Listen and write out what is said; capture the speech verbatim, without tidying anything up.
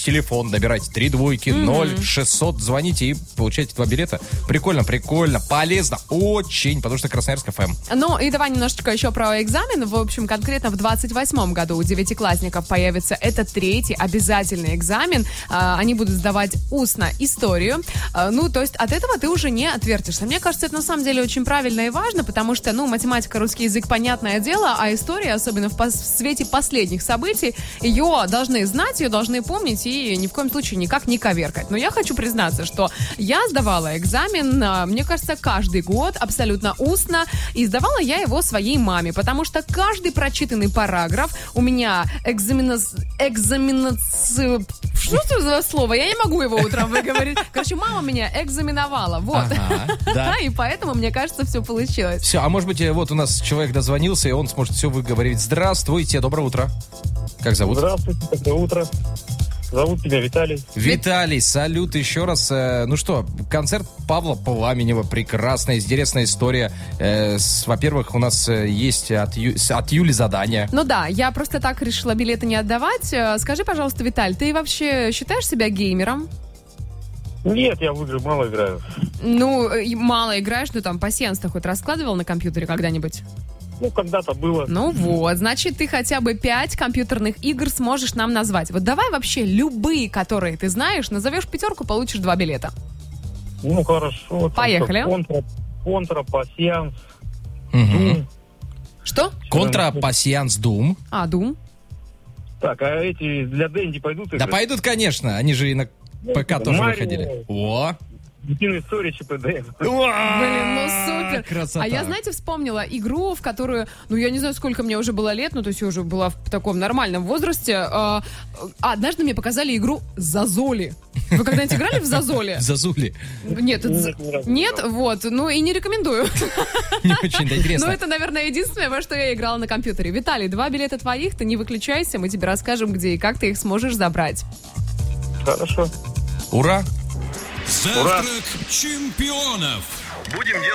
телефон, набирайте три двойки, ноль шестьсот, звоните и получайте два билета. Прикольно, прикольно, полезно, очень, потому что Красноярск эф эм. Ну и давай немножечко еще про экзамен. В общем, конкретно в двадцать восьмом году у девятиклассников появится этот третий обязательный экзамен. Они будут сдавать устно историю. Ну, то есть от этого ты уже не отвертишься. Мне кажется, это на самом деле очень правильно и важно, потому что, ну, математика, русский язык, понятное дело, а история, особенно в, пос- в свете последних событий, ее должны знать, ее должны помнить и ни в коем случае никак не коверкать. Но я хочу признаться, что я сдавала экзамен, мне кажется, каждый год, абсолютно устно, и сдавала я его своей маме, потому что каждый прочитанный параграф у меня экзаменас... экзаменац... Что это за слово? Я не могу его утром выговорить. Короче, мама меня экзаменовала, вот. Ага, да. И поэтому, мне кажется, все получилось. Все, а может быть, вот у нас человек дозвонился, и он сможет все выговорить. Здравствуйте, доброе утро. Как зовут? Здравствуйте, доброе утро. Зовут меня Виталий. Виталий, салют еще раз. Ну что, концерт Павла Пламенева, прекрасная, интересная история. Во-первых, у нас есть от, Ю... от Юли задание. Ну да, я просто так решила билеты не отдавать. Скажи, пожалуйста, Виталь, ты вообще считаешь себя геймером? Нет, я в игры мало играю. Ну, мало играешь, ну там пасьянс-то хоть раскладывал на компьютере когда-нибудь? Ну, когда-то было. Ну вот, значит, ты хотя бы пять компьютерных игр сможешь нам назвать. Вот давай вообще любые, которые ты знаешь, назовешь пятерку, получишь два билета. Ну, хорошо. Поехали. Контра, контра, пасьянс, Угу. Doom. Что? Контра, пасьянс, Doom. А, Doom. Так, а эти для Дэнди пойдут игры? Да пойдут, конечно. Они же и на ПК тоже Марио. выходили. О! Дитин истории ЧПД. Блин, ну супер. Красота. А я, знаете, вспомнила игру, в которую, ну, я не знаю, сколько мне уже было лет, ну, то есть я уже была в таком нормальном возрасте. А, а однажды мне показали игру «Зазоли». Вы когда-нибудь играли в «Зазоли»? В Зазуле. Нет, Нет, ни разу нет, не играл. вот, ну и не рекомендую. Не очень-то интересно. Ну, это, наверное, единственное, во что я играла на компьютере. Виталий, два билета твоих, ты не выключайся, мы тебе расскажем, где и как ты их сможешь забрать. Хорошо. Ура! Завтрак чемпионов. Будем делать